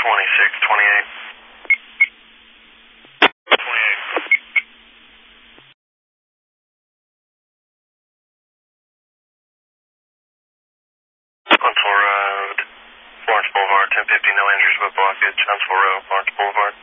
2628. 28. Huntsville Road, Florence Boulevard, 1050, no injuries but blockage. Huntsville Road, Florence Boulevard.